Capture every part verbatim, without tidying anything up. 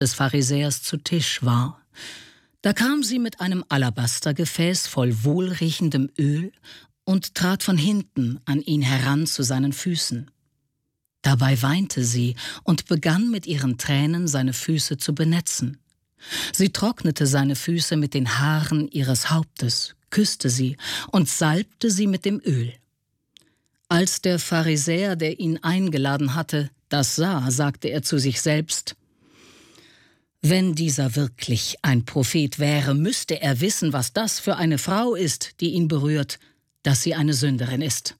des Pharisäers zu Tisch war. Da kam sie mit einem Alabastergefäß voll wohlriechendem Öl und trat von hinten an ihn heran zu seinen Füßen. Dabei weinte sie und begann mit ihren Tränen seine Füße zu benetzen. Sie trocknete seine Füße mit den Haaren ihres Hauptes, küsste sie und salbte sie mit dem Öl. Als der Pharisäer, der ihn eingeladen hatte, das sah, sagte er zu sich selbst: Wenn dieser wirklich ein Prophet wäre, müsste er wissen, was das für eine Frau ist, die ihn berührt, dass sie eine Sünderin ist.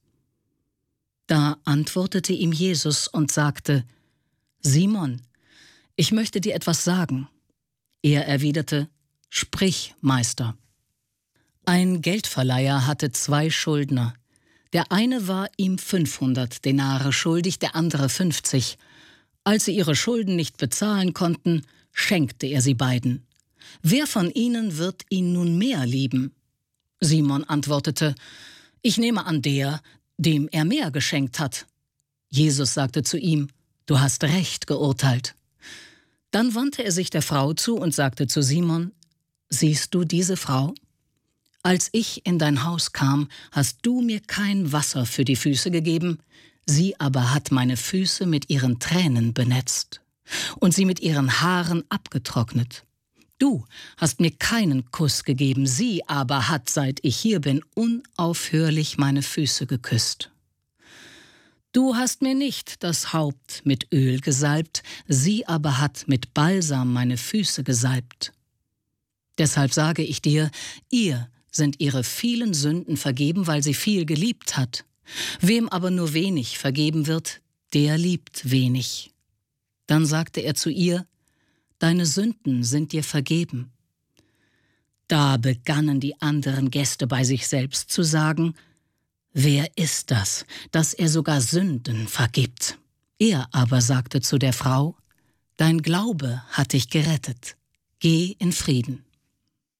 Da antwortete ihm Jesus und sagte: Simon, ich möchte dir etwas sagen. Er erwiderte: Sprich, Meister. Ein Geldverleiher hatte zwei Schuldner. Der eine war ihm fünfhundert Denare schuldig, der andere fünfzig. Als sie ihre Schulden nicht bezahlen konnten, schenkte er sie beiden. Wer von ihnen wird ihn nun mehr lieben? Simon antwortete: Ich nehme an, der, dem er mehr geschenkt hat. Jesus sagte zu ihm: Du hast recht geurteilt. Dann wandte er sich der Frau zu und sagte zu Simon: Siehst du diese Frau? Als ich in dein Haus kam, hast du mir kein Wasser für die Füße gegeben, sie aber hat meine Füße mit ihren Tränen benetzt und sie mit ihren Haaren abgetrocknet. Du hast mir keinen Kuss gegeben, sie aber hat, seit ich hier bin, unaufhörlich meine Füße geküsst. Du hast mir nicht das Haupt mit Öl gesalbt, sie aber hat mit Balsam meine Füße gesalbt. Deshalb sage ich dir, ihr sind ihre vielen Sünden vergeben, weil sie viel geliebt hat. Wem aber nur wenig vergeben wird, der liebt wenig. Dann sagte er zu ihr: Deine Sünden sind dir vergeben. Da begannen die anderen Gäste bei sich selbst zu sagen: Wer ist das, dass er sogar Sünden vergibt? Er aber sagte zu der Frau: Dein Glaube hat dich gerettet. Geh in Frieden.